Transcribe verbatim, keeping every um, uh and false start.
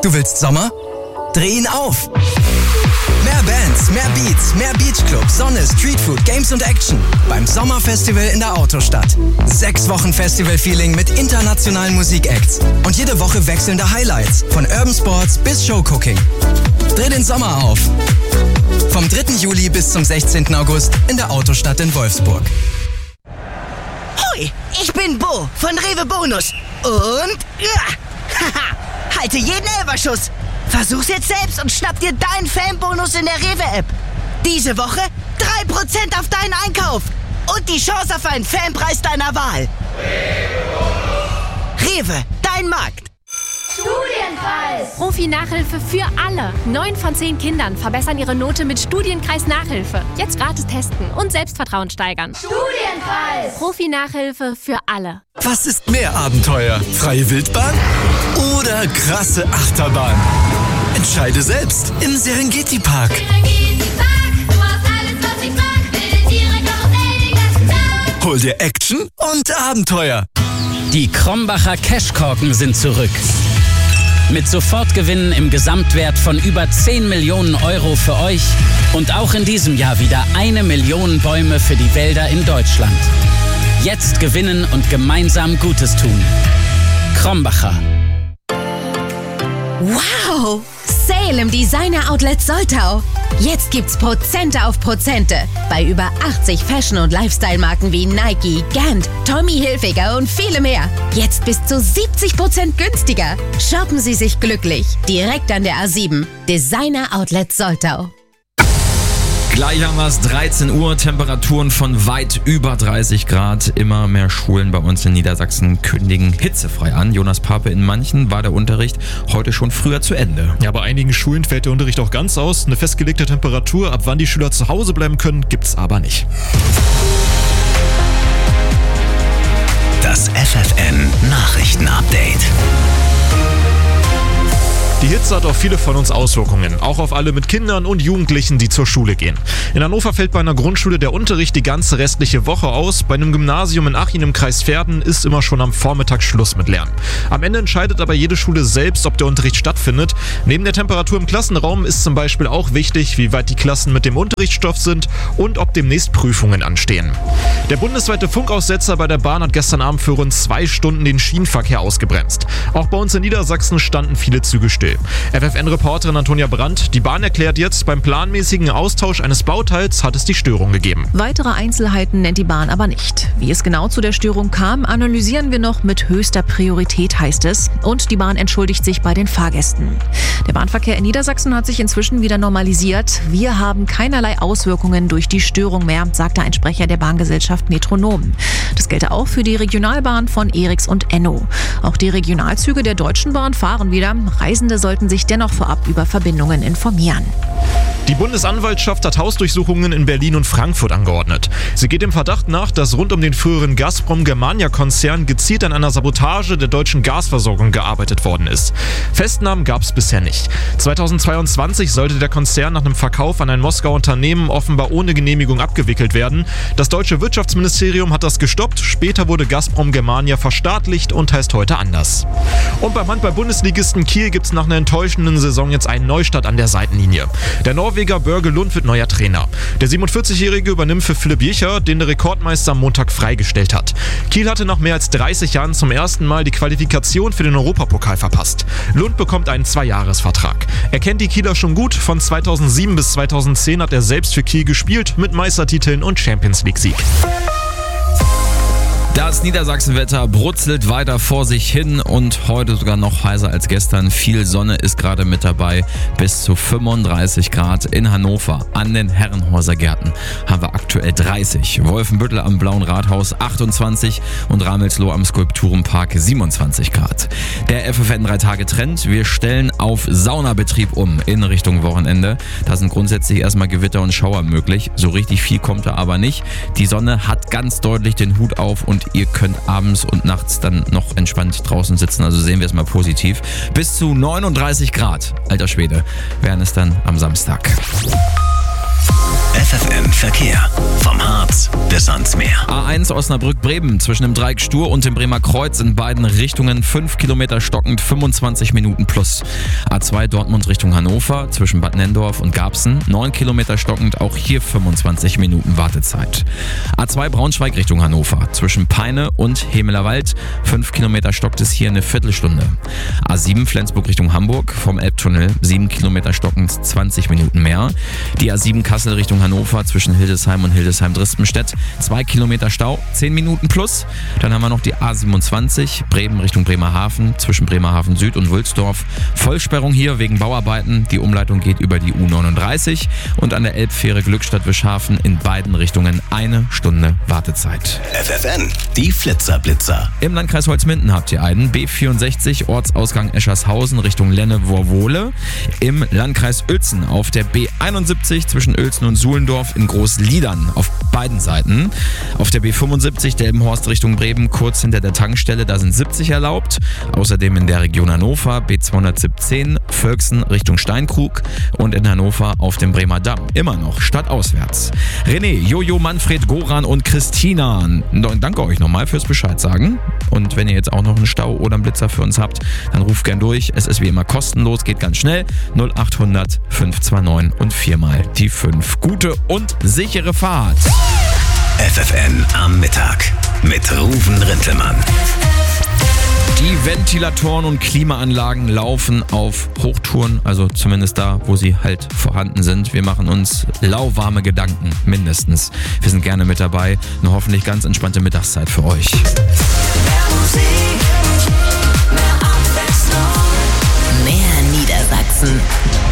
Du willst Sommer? Dreh ihn auf! Mehr Bands, mehr Beats, mehr Beachclub, Sonne, Streetfood, Games und Action beim Sommerfestival in der Autostadt. Sechs Wochen Festival-Feeling mit internationalen Musikacts und jede Woche wechselnde Highlights von Urban Sports bis Showcooking. Dreh den Sommer auf! Vom dritten Juli bis zum sechzehnten August in der Autostadt in Wolfsburg. Hoi, ich bin Bo von Rewe Bonus und ja, haha, halte jeden Elferschuss. Versuch's jetzt selbst und schnapp dir deinen Fanbonus in der Rewe-App. Diese Woche drei Prozent auf deinen Einkauf und die Chance auf einen Fanpreis deiner Wahl. Rewe, dein Markt. Studienkreis. Profi-Nachhilfe für alle. Neun von zehn Kindern verbessern ihre Note mit Studienkreis-Nachhilfe. Jetzt gratis testen und Selbstvertrauen steigern. Studienkreis. Profi-Nachhilfe für alle. Was ist mehr Abenteuer? Freie Wildbahn oder krasse Achterbahn? Entscheide selbst im Serengeti Park. Serengeti Park, du hast alles, was ich mag. Wilde Tiere, Karussell, den ganzen Tag. Hol dir Action und Abenteuer. Die Krombacher Cashkorken sind zurück. Mit Sofortgewinnen im Gesamtwert von über zehn Millionen Euro für euch und auch in diesem Jahr wieder eine Million Bäume für die Wälder in Deutschland. Jetzt gewinnen und gemeinsam Gutes tun. Krombacher. Wow! Sale im Designer Outlet Soltau. Jetzt gibt's Prozente auf Prozente bei über achtzig Fashion- und Lifestyle-Marken wie Nike, Gant, Tommy Hilfiger und viele mehr. Jetzt bis zu siebzig Prozent günstiger. Shoppen Sie sich glücklich. Direkt an der A sieben. Designer Outlet Soltau. Gleich haben wir es, dreizehn Uhr, Temperaturen von weit über dreißig Grad. Immer mehr Schulen bei uns in Niedersachsen kündigen hitzefrei an. Jonas Pape, in manchen war der Unterricht heute schon früher zu Ende. Ja, bei einigen Schulen fällt der Unterricht auch ganz aus. Eine festgelegte Temperatur, ab wann die Schüler zu Hause bleiben können, gibt's aber nicht. Das F F N Nachrichten-Update. Die Hitze hat auf viele von uns Auswirkungen, auch auf alle mit Kindern und Jugendlichen, die zur Schule gehen. In Hannover fällt bei einer Grundschule der Unterricht die ganze restliche Woche aus. Bei einem Gymnasium in Achim im Kreis Verden ist immer schon am Vormittag Schluss mit Lernen. Am Ende entscheidet aber jede Schule selbst, ob der Unterricht stattfindet. Neben der Temperatur im Klassenraum ist zum Beispiel auch wichtig, wie weit die Klassen mit dem Unterrichtsstoff sind und ob demnächst Prüfungen anstehen. Der bundesweite Funkaussetzer bei der Bahn hat gestern Abend für rund zwei Stunden den Schienenverkehr ausgebremst. Auch bei uns in Niedersachsen standen viele Züge still. F F N-Reporterin Antonia Brandt, die Bahn erklärt jetzt, beim planmäßigen Austausch eines Bauteils hat es die Störung gegeben. Weitere Einzelheiten nennt die Bahn aber nicht. Wie es genau zu der Störung kam, analysieren wir noch mit höchster Priorität, heißt es. Und die Bahn entschuldigt sich bei den Fahrgästen. Der Bahnverkehr in Niedersachsen hat sich inzwischen wieder normalisiert. Wir haben keinerlei Auswirkungen durch die Störung mehr, sagte ein Sprecher der Bahngesellschaft Metronom. Das gelte auch für die Regionalbahn von Eriks und Enno. Auch die Regionalzüge der Deutschen Bahn fahren wieder. Reisende sollten sich dennoch vorab über Verbindungen informieren. Die Bundesanwaltschaft hat Hausdurchsuchungen in Berlin und Frankfurt angeordnet. Sie geht dem Verdacht nach, dass rund um den früheren Gazprom-Germania-Konzern gezielt an einer Sabotage der deutschen Gasversorgung gearbeitet worden ist. Festnahmen gab es bisher nicht. zweitausendzweiundzwanzig sollte der Konzern nach einem Verkauf an ein Moskauer Unternehmen offenbar ohne Genehmigung abgewickelt werden. Das deutsche Wirtschaftsministerium hat das gestoppt. Später wurde Gazprom-Germania verstaatlicht und heißt heute anders. Und beim Handball-Bundesligisten Kiel gibt es nach einer enttäuschenden Saison jetzt einen Neustart an der Seitenlinie. Der Norweger Børge Lund wird neuer Trainer. Der siebenundvierzigjährige übernimmt für Philipp Jecher, den der Rekordmeister am Montag freigestellt hat. Kiel hatte nach mehr als dreißig Jahren zum ersten Mal die Qualifikation für den Europapokal verpasst. Lund bekommt einen Zweijahresvertrag. Er kennt die Kieler schon gut. Von zweitausendsieben bis zweitausendzehn hat er selbst für Kiel gespielt, mit Meistertiteln und Champions-League-Sieg. Das Niedersachsenwetter brutzelt weiter vor sich hin und heute sogar noch heißer als gestern. Viel Sonne ist gerade mit dabei. Bis zu fünfunddreißig Grad in Hannover. An den Herrenhäuser Gärten haben wir aktuell dreißig. Wolfenbüttel am Blauen Rathaus achtundzwanzig und Ramelsloh am Skulpturenpark siebenundzwanzig Grad. Der F F N drei Tage Trend. Wir stellen auf Saunabetrieb um in Richtung Wochenende. Da sind grundsätzlich erstmal Gewitter und Schauer möglich. So richtig viel kommt da aber nicht. Die Sonne hat ganz deutlich den Hut auf und ihr könnt abends und nachts dann noch entspannt draußen sitzen. Also sehen wir es mal positiv. Bis zu neununddreißig Grad, alter Schwede, wären es dann am Samstag. F F N Verkehr. Vom Harz bis ans Meer. A eins Osnabrück-Bremen zwischen dem Dreieck Stur und dem Bremer Kreuz in beiden Richtungen fünf Kilometer stockend, fünfundzwanzig Minuten plus. A zwei Dortmund Richtung Hannover zwischen Bad Nenndorf und Garbsen neun Kilometer stockend, auch hier fünfundzwanzig Minuten Wartezeit. A zwei Braunschweig Richtung Hannover zwischen Peine und Hemelerwald fünf Kilometer stockt es hier eine Viertelstunde. A sieben Flensburg Richtung Hamburg vom Elbtunnel sieben Kilometer stockend, zwanzig Minuten mehr. Die A sieben Kassel Richtung Hannover zwischen Hildesheim und Hildesheim-Dristenstedt zwei Kilometer Stau, zehn Minuten plus. Dann haben wir noch die A siebenundzwanzig Bremen Richtung Bremerhaven zwischen Bremerhaven Süd und Wülsdorf. Vollsperrung hier wegen Bauarbeiten. Die Umleitung geht über die U neununddreißig und an der Elbfähre Glückstadt-Wischhafen in beiden Richtungen eine Stunde Wartezeit. F F N, die Flitzer-Blitzer. Im Landkreis Holzminden habt ihr einen B vierundsechzig Ortsausgang Eschershausen Richtung Lenne-Worwohle. Im Landkreis Uelzen auf der B einundsiebzig zwischen Uelzen und Suhlendorf in Großliedern auf beiden Seiten. Auf der B fünfundsiebzig Delmenhorst Richtung Bremen kurz hinter der Tankstelle, da sind siebzig erlaubt. Außerdem in der Region Hannover B zweihundertsiebzehn Völksen Richtung Steinkrug und in Hannover auf dem Bremer Damm. Immer noch stadtauswärts. René, Jojo, Manfred, Goran und Christina. Danke euch nochmal fürs Bescheid sagen. Und wenn ihr jetzt auch noch einen Stau oder einen Blitzer für uns habt, dann ruft gern durch. Es ist wie immer kostenlos, geht ganz schnell. null achthundert fünf zwei neun und viermal die fünf. Gute und sichere Fahrt. F F N am Mittag mit Ruven Rintelmann. Die Ventilatoren und Klimaanlagen laufen auf Hochtouren, also zumindest da, wo sie halt vorhanden sind. Wir machen uns lauwarme Gedanken, mindestens. Wir sind gerne mit dabei. Eine hoffentlich ganz entspannte Mittagszeit für euch. Mehr Musik, mehr Abwechslung. Mehr Niedersachsen.